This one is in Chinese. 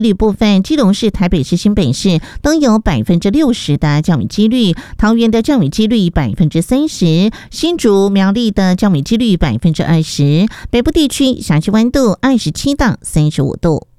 率部分，基隆市、台北市、新北市都有60%的降雨几率，桃园的降雨几率30%，新竹、苗栗的降雨几率20%，北部地区辖区温度27到35度。